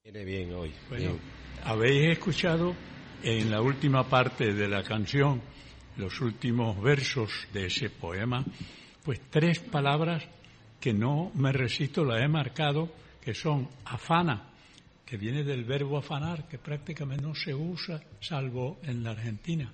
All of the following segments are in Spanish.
Viene bien hoy. Bueno, Bien. habéis escuchado en la última parte de la canción, los últimos versos de ese poema, pues 3 palabras que no me resisto, las he marcado, que son afana, que viene del verbo afanar, que prácticamente no se usa, salvo en la Argentina.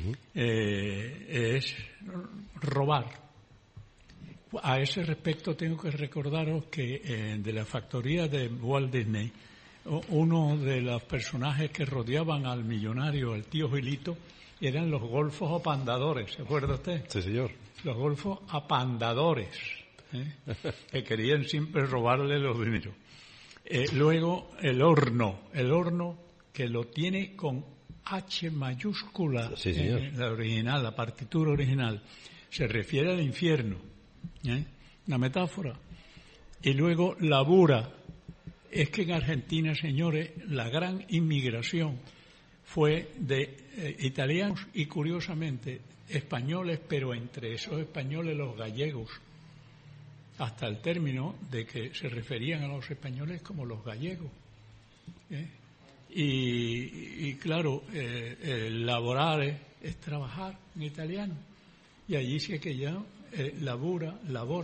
Es robar. A ese respecto tengo que recordaros que de la factoría de Walt Disney, uno de los personajes que rodeaban al millonario, el tío Gilito, eran los golfos apandadores, ¿se acuerda usted? Sí, señor. Los golfos apandadores, que querían siempre robarle los dineros. Luego el horno que lo tiene con H mayúscula, Sí, señor. La original, la partitura original, se refiere al infierno, una metáfora. Y luego labura. Es que en Argentina, señores, la gran inmigración fue de italianos y, curiosamente, españoles, pero entre esos españoles los gallegos, hasta el término de que se referían a los españoles como los gallegos. Y claro, laborar es trabajar en italiano. Y allí sí que ya labora,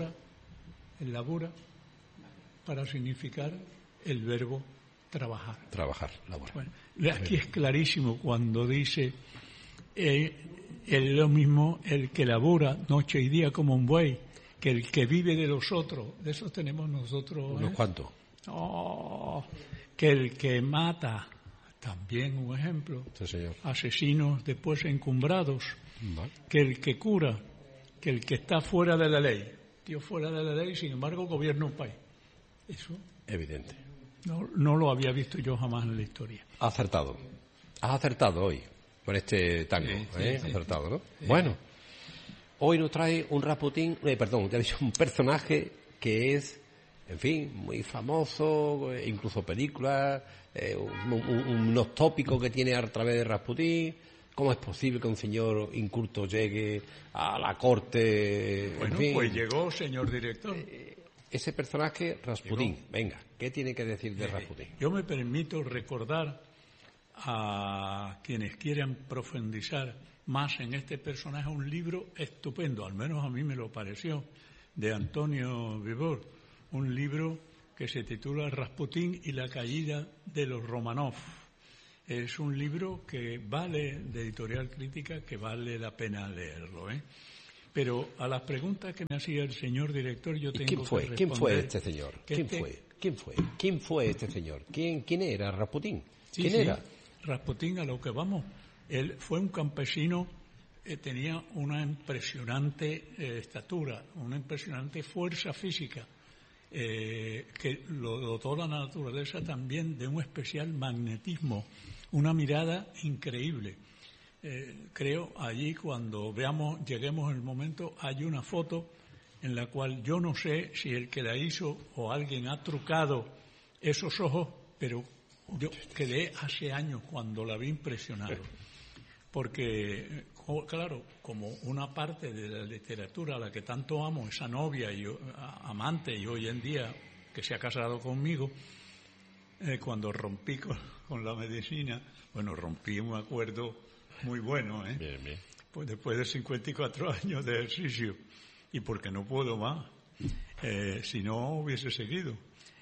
para significar el verbo trabajar. Trabajar, laborar. Bueno, aquí es clarísimo cuando dice es lo mismo el que labora noche y día como un buey que el que vive de los otros. De esos tenemos nosotros. ¿Unos cuantos? Que el que mata, también un ejemplo. Sí, señor. Asesinos después encumbrados. Vale. Que el que cura, que el que está fuera de la ley. Tío, fuera de la ley, sin embargo, gobierna un país. Eso Evidente. no lo había visto yo jamás en la historia. Has acertado hoy con este tango, Sí. Acertado, ¿no? Sí. Bueno, hoy nos trae un Rasputín, te he dicho un personaje que es, en fin, muy famoso, incluso películas, unos tópicos que tiene a través de Rasputín. ¿Cómo es posible que un señor inculto llegue a la corte? Bueno, en fin, pues llegó, señor director. ese personaje, Rasputín. Venga, ¿qué tiene que decir de Rasputín? Yo me permito recordar a quienes quieran profundizar más en este personaje un libro estupendo, al menos a mí me lo pareció, de Antonio Vivor, un libro que se titula Rasputín y la caída de los Romanov. Es un libro que vale, de Editorial Crítica, que vale la pena leerlo, Pero a las preguntas que me hacía el señor director yo tengo que responder. ¿Quién fue este señor? que ¿Quién fue este señor? ¿Quién era Rasputín? Sí, era? Rasputín, a lo que vamos. Él fue un campesino, tenía una impresionante estatura, una impresionante fuerza física, que lo dotó la naturaleza también de un especial magnetismo, una mirada increíble. Creo allí cuando lleguemos al momento, hay una foto en la cual yo no sé si el que la hizo o alguien ha trucado esos ojos, pero yo quedé hace años cuando la vi impresionado. Porque, claro, como una parte de la literatura a la que tanto amo, esa novia y amante y hoy en día que se ha casado conmigo, cuando rompí con la medicina, rompí un acuerdo muy bueno, Bien. Pues después de 54 años de ejercicio, y porque no puedo más, si no hubiese seguido.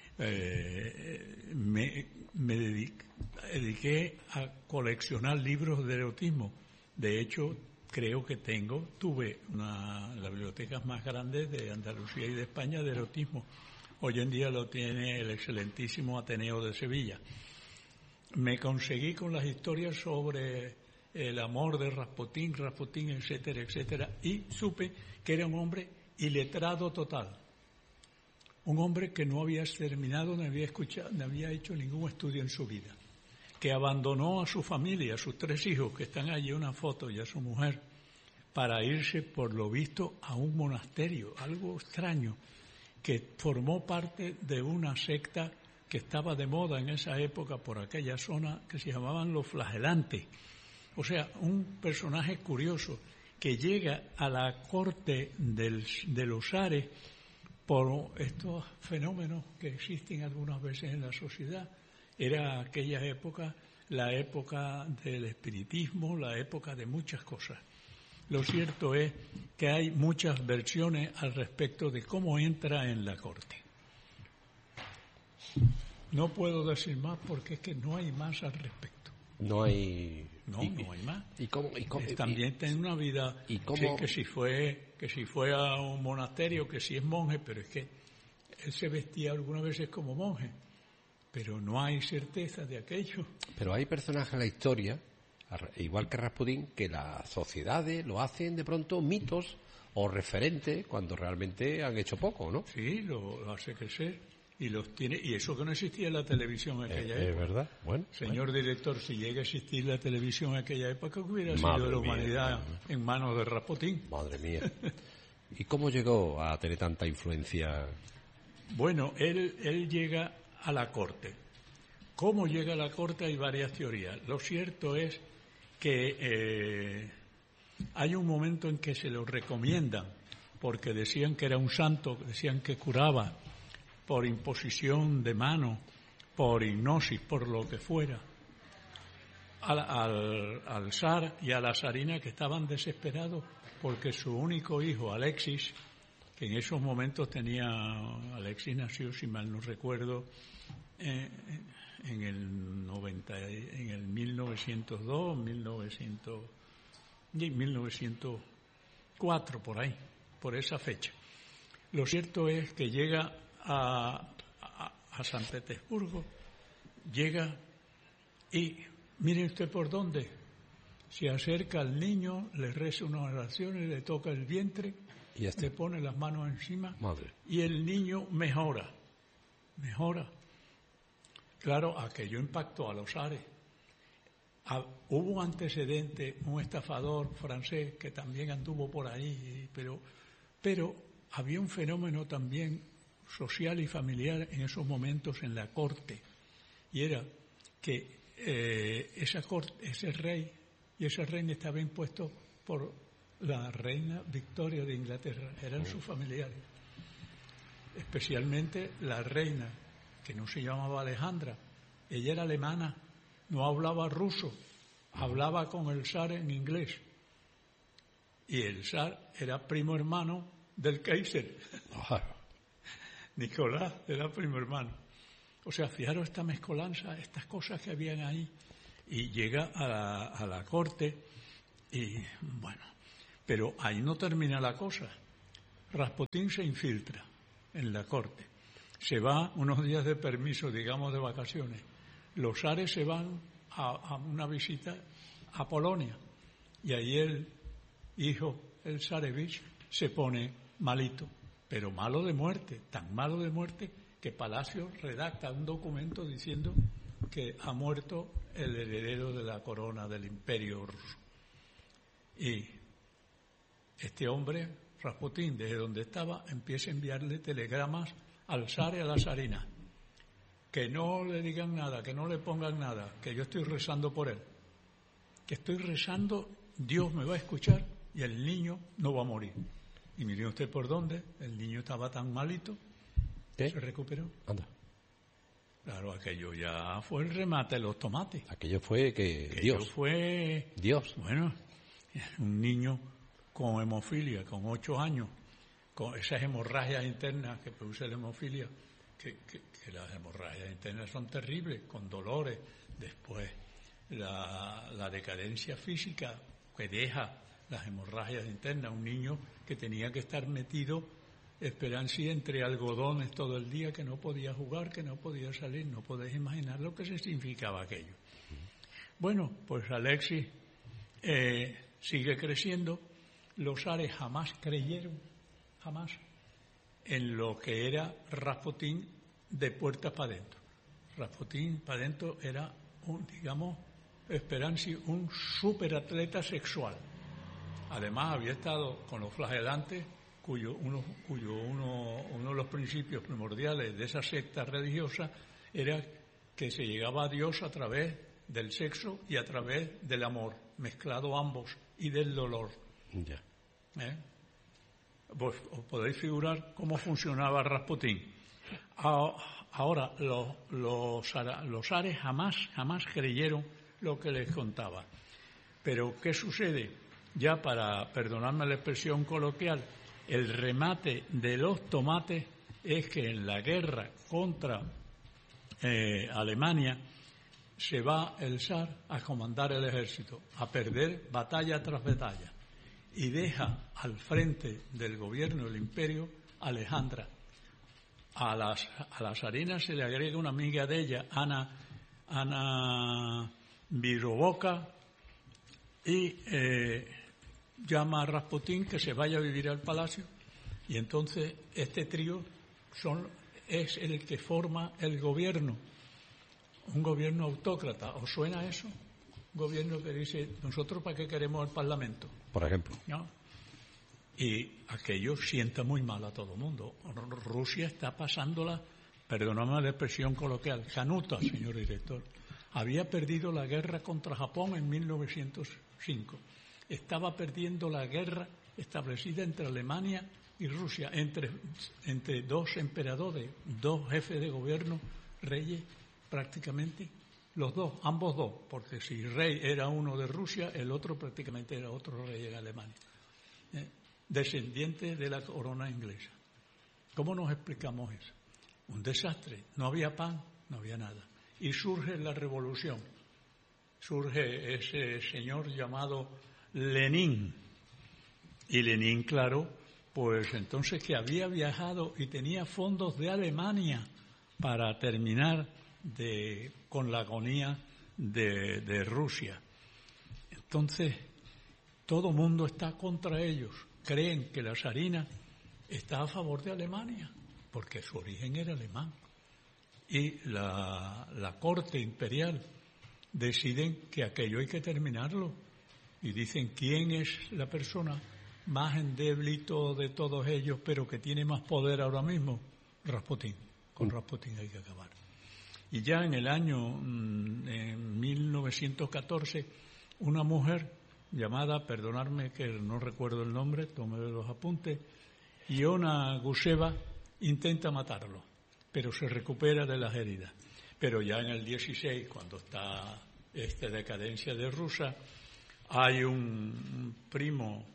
Me dediqué a coleccionar libros de erotismo. De hecho, creo que tuve las bibliotecas más grandes de Andalucía y de España de erotismo. Hoy en día lo tiene el excelentísimo Ateneo de Sevilla. Me conseguí con las historias sobre el amor de Rasputín, etcétera, etcétera, y supe que era un hombre iletrado total. Un hombre que no había terminado, no había hecho ningún estudio en su vida, que abandonó a su familia, a sus 3 hijos, que están allí en una foto, y a su mujer, para irse, por lo visto, a un monasterio, algo extraño, que formó parte de una secta que estaba de moda en esa época por aquella zona, que se llamaban los flagelantes. O sea, un personaje curioso que llega a la corte de los zares por estos fenómenos que existen algunas veces en la sociedad, Era aquella época, la época del espiritismo, la época de muchas cosas. Lo cierto es que hay muchas versiones al respecto de cómo entra en la corte. No puedo decir más porque es que no hay más al respecto. No hay... No hay más. También tiene una vida que si fue a un monasterio, que si es monje, pero es que él se vestía algunas veces como monje, pero no hay certeza de aquello. Pero hay personajes en la historia, igual que Rasputín, que las sociedades lo hacen de pronto mitos o referentes cuando realmente han hecho poco, ¿no? Sí, lo hace crecer. Y los tiene, y eso que no existía en la televisión en aquella época. Es verdad. Bueno, Señor director, si llega a existir la televisión en aquella época, ¿qué hubiera sido de la humanidad en manos de Rasputín? Madre mía. ¿Y cómo llegó a tener tanta influencia? Bueno, él llega a la corte. ¿Cómo llega a la corte? Hay varias teorías. Lo cierto es que hay un momento en que se lo recomiendan, porque decían que era un santo, decían que curaba por imposición de mano, por hipnosis, por lo que fuera, al zar y a la zarina, que estaban desesperados porque su único hijo, Alexis, que en esos momentos Alexis nació, si mal no recuerdo, en el 1902, 1904, por ahí, por esa fecha. Lo cierto es que llega a San Petersburgo, llega y mire usted por dónde, se acerca al niño, le reza unas oraciones, le toca el vientre, le pone las manos encima. Madre. Y el niño mejora. Claro, aquello impactó a los zares. Hubo un antecedente, un estafador francés que también anduvo por ahí, pero había un fenómeno también social y familiar en esos momentos en la corte, y era que esa corte, ese rey y esa reina estaba impuesto por la reina Victoria de Inglaterra, eran sus familiares, especialmente la reina, que no se llamaba Alejandra, ella era alemana, no hablaba ruso, hablaba con el zar en inglés, y el zar era primo hermano del Kaiser. Nicolás era primo hermano. O sea, fijaros esta mezcolanza, estas cosas que habían ahí. Y llega a la corte y, bueno, pero ahí no termina la cosa. Rasputín se infiltra en la corte. Se va unos días de permiso, digamos, de vacaciones. Los zares se van a una visita a Polonia. Y ahí el hijo, el zarevich, se pone malito. Pero malo de muerte, tan malo de muerte que Palacio redacta un documento diciendo que ha muerto el heredero de la corona del Imperio ruso. Y este hombre, Rasputín, desde donde estaba, empieza a enviarle telegramas al zar y a la zarina. Que no le digan nada, que no le pongan nada, que yo estoy rezando por él. Que estoy rezando, Dios me va a escuchar y el niño no va a morir. Y mire usted por dónde, el niño estaba tan malito, se recuperó. Anda. Claro, aquello ya fue el remate de los tomates. Aquello fue Dios. Fue Dios. Bueno, un niño con hemofilia, con 8 años, con esas hemorragias internas que produce la hemofilia, que las hemorragias internas son terribles, con dolores, después la decadencia física que deja las hemorragias internas, un niño que tenía que estar metido, esperancía, entre algodones todo el día, que no podía jugar, que no podía salir, no podéis imaginar lo que significaba aquello. Bueno, pues Alexis sigue creciendo, los zares jamás creyeron, jamás, en lo que era Rasputín de puertas para adentro. Rasputín para adentro era un superatleta sexual. Además, había estado con los flagelantes, uno de los principios primordiales de esa secta religiosa era que se llegaba a Dios a través del sexo y a través del amor, mezclado ambos, y del dolor. Ya. Pues os podéis figurar cómo funcionaba Rasputín. Ahora, los zares jamás creyeron lo que les contaba. Pero, ¿qué sucede? Ya para, perdonadme la expresión coloquial, el remate de los tomates es que en la guerra contra Alemania se va el zar a comandar el ejército, a perder batalla tras batalla, y deja al frente del gobierno del imperio a Alejandra. A la zarina se le agrega una amiga de ella, Ana Viroboka, y llama a Rasputín que se vaya a vivir al palacio, y entonces este trío es el que forma el gobierno, un gobierno autócrata. ¿Os suena eso? Un gobierno que dice, ¿nosotros para qué queremos el Parlamento? Por ejemplo. ¿No? Y aquello sienta muy mal a todo el mundo. Rusia está pasándola, perdóname la expresión coloquial, canuta, señor director. Había perdido la guerra contra Japón en 1905. Estaba perdiendo la guerra establecida entre Alemania y Rusia, entre dos emperadores, dos jefes de gobierno, reyes, prácticamente, ambos dos, porque si rey era uno de Rusia, el otro prácticamente era otro rey en Alemania, descendiente de la corona inglesa. ¿Cómo nos explicamos eso? Un desastre, no había pan, no había nada. Y surge la revolución, surge ese señor llamado Lenin. Y Lenin, claro, pues entonces que había viajado y tenía fondos de Alemania para terminar con la agonía de Rusia. Entonces, todo el mundo está contra ellos. Creen que la zarina está a favor de Alemania, porque su origen era alemán. Y la corte imperial deciden que aquello hay que terminarlo. Y dicen, ¿quién es la persona más endeblito de todos ellos, pero que tiene más poder ahora mismo? Rasputín. Con Rasputín hay que acabar. Y ya en el año en 1914, una mujer llamada, perdonadme que no recuerdo el nombre, tomé los apuntes, Iona Guseva, intenta matarlo, pero se recupera de las heridas. Pero ya en el 16, cuando está esta decadencia de Rusia, hay un primo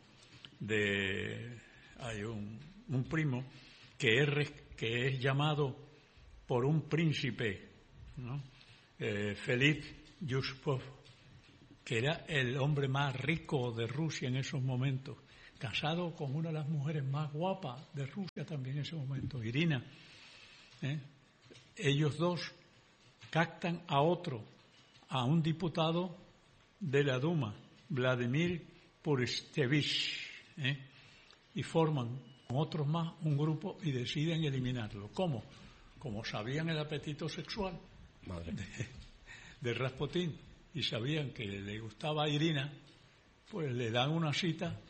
que es llamado por un príncipe, ¿no? Felipe Yusupov, que era el hombre más rico de Rusia en esos momentos, casado con una de las mujeres más guapas de Rusia también en ese momento, Irina. Ellos dos captan a un diputado de la Duma, Vladimir Puristevich, y forman con otros más un grupo y deciden eliminarlo. ¿Cómo? Como sabían el apetito sexual de Rasputín y sabían que le gustaba a Irina, pues le dan una cita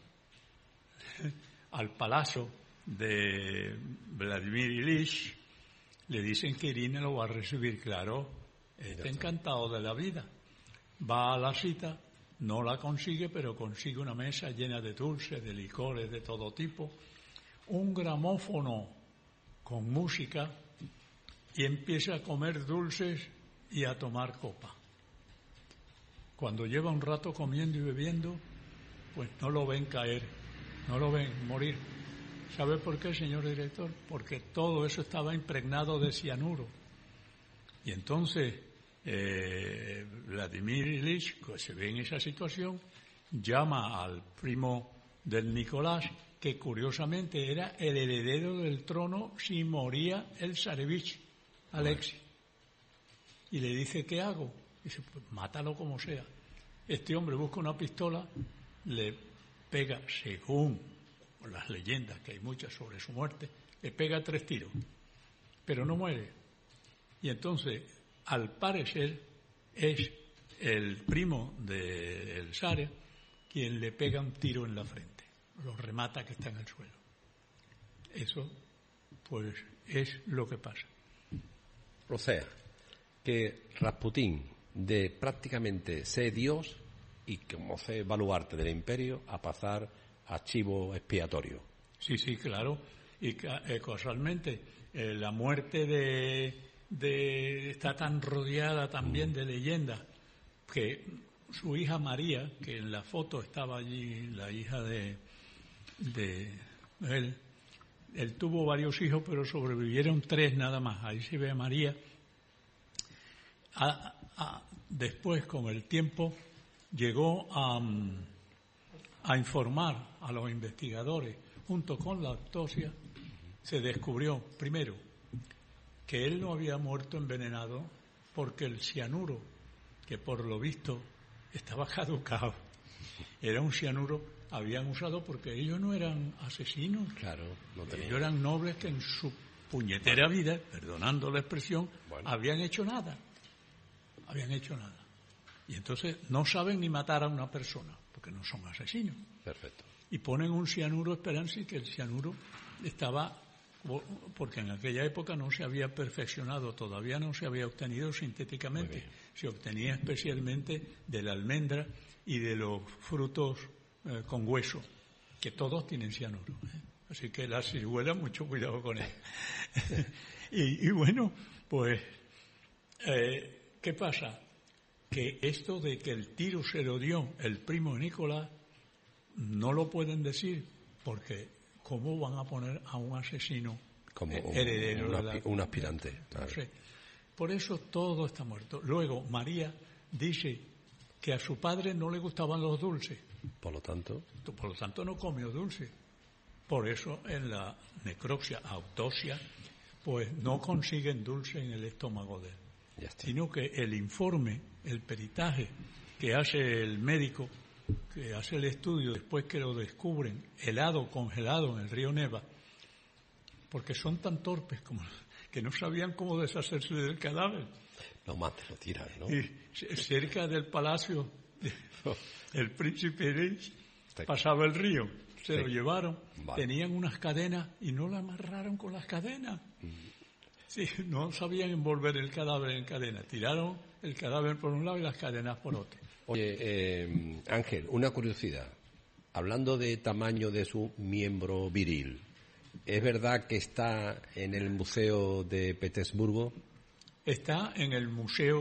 al palacio de Vladimir Ilich, le dicen que Irina lo va a recibir, claro, está encantado de la vida. Va a la cita, no la consigue, pero consigue una mesa llena de dulces, de licores de todo tipo, un gramófono con música, y empieza a comer dulces y a tomar copa. Cuando lleva un rato comiendo y bebiendo, pues no lo ven caer, no lo ven morir. ¿Sabe por qué, señor director? Porque todo eso estaba impregnado de cianuro. Y entonces Vladimir Ilich, que se ve en esa situación, llama al primo del Nicolás, que curiosamente era el heredero del trono si moría el zarevich, Alexis. Y le dice, ¿qué hago? Dice, pues mátalo como sea. Este hombre busca una pistola, le pega, según las leyendas, que hay muchas sobre su muerte, le pega 3 tiros, pero no muere. Y entonces, al parecer, es el primo del zar quien le pega un tiro en la frente, lo remata que está en el suelo. Eso, pues, es lo que pasa. O sea, que Rasputín, de prácticamente ser Dios y como ser baluarte del imperio, a pasar a chivo expiatorio. Sí, claro. Y casualmente, la muerte está tan rodeada también de leyendas, que su hija María, que en la foto estaba allí, la hija de él tuvo varios hijos, pero sobrevivieron 3 nada más. Ahí se ve a María. Después, con el tiempo, llegó a informar a los investigadores. Junto con la autopsia se descubrió, primero, que él no había muerto envenenado porque el cianuro, que por lo visto estaba caducado, era un cianuro habían usado porque ellos no eran asesinos. Claro, no tenían. Ellos eran nobles que en su puñetera vida, perdonando la expresión, habían hecho nada. Y entonces no saben ni matar a una persona, porque no son asesinos. Perfecto. Y ponen un cianuro esperanza, y que el cianuro estaba, porque en aquella época no se había perfeccionado, todavía no se había obtenido sintéticamente, se obtenía especialmente de la almendra y de los frutos con hueso, que todos tienen cianuro. Así que la ciruela, mucho cuidado con él. y bueno, pues, ¿qué pasa? Que esto de que el tiro se lo dio el primo de Nicolás, no lo pueden decir, porque ¿cómo van a poner a un asesino como heredero un aspirante? Claro. No sé. Por eso todo está muerto. Luego, María dice que a su padre no le gustaban los dulces. Por lo tanto no comió dulce. Por eso en la necropsia, autopsia, pues no consiguen dulce en el estómago de él. Sino que el informe, el peritaje que hace el médico, que hace el estudio después que lo descubren helado, congelado en el río Neva, porque son tan torpes como que no sabían cómo deshacerse del cadáver. Lo matan, lo tiran, ¿no? Y cerca del palacio, el príncipe Reyes pasaba el río, se lo llevaron, tenían unas cadenas y no la amarraron con las cadenas. Sí, no sabían envolver el cadáver en cadena, tiraron el cadáver por un lado y las cadenas por otro. Oye, Ángel, una curiosidad. Hablando de tamaño de su miembro viril, ¿es verdad que está en el Museo de Petersburgo? Está en el Museo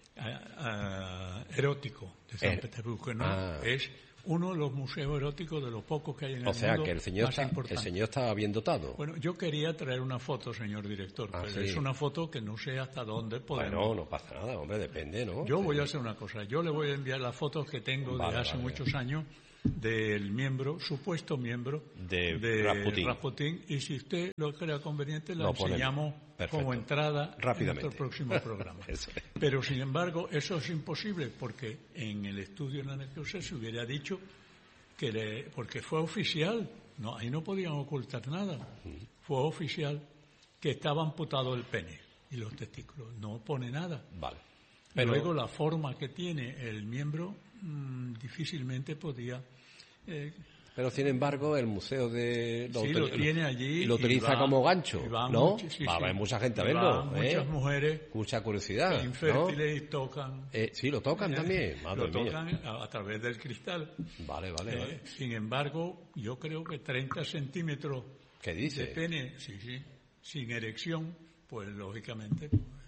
Erótico de San Petersburgo, ¿no? Es uno de los museos eróticos de los pocos que hay en el mundo. O sea, que el señor estaba bien dotado. Bueno, yo quería traer una foto, señor director, pero sí. Es una foto que no sé hasta dónde podemos. Bueno, no pasa nada, hombre, depende, ¿no? Yo voy a hacer una cosa, yo le voy a enviar las fotos que tengo de hace muchos años del miembro, supuesto miembro de Rasputín, y si usted lo crea conveniente la enseñamos como entrada en nuestro próximo programa. Pero sin embargo eso es imposible porque en el estudio en la necropsia se hubiera dicho que porque fue oficial, no, ahí no podían ocultar nada, fue oficial que estaba amputado el pene y los testículos, no pone nada. Vale. Pero luego la forma que tiene el miembro difícilmente podía. Pero sin embargo el museo lo tiene allí y lo utiliza como gancho, ¿no? Va mucha gente a verlo, muchas mujeres, mucha curiosidad, infértiles, ¿no? Y tocan. Sí, lo tocan también. Lo tocan a través del cristal. Vale. Sin embargo, yo creo que 30 centímetros ¿qué dice? De pene, sin erección, pues lógicamente.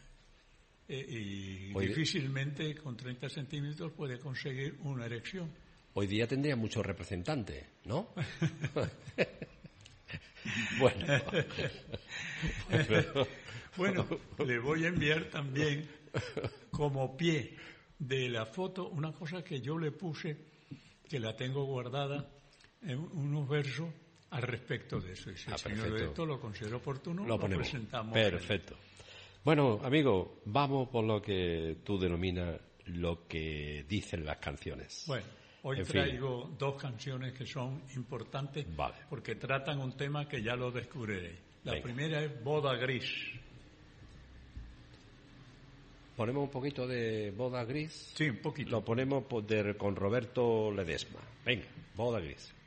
Y difícilmente con 30 centímetros puede conseguir una erección. Hoy día tendría muchos representantes, ¿no? Bueno, le voy a enviar también como pie de la foto una cosa que yo le puse, que la tengo guardada en unos versos al respecto de eso. Y si el señor director lo considera oportuno, lo presentamos. Perfecto. Bueno, amigo, vamos por lo que tú denominas lo que dicen las canciones. Bueno, hoy traigo 2 canciones que son importantes porque tratan un tema que ya lo descubriréis. La primera es Boda Gris. ¿Ponemos un poquito de Boda Gris? Sí, un poquito. Lo ponemos con Roberto Ledesma. Venga, Boda Gris.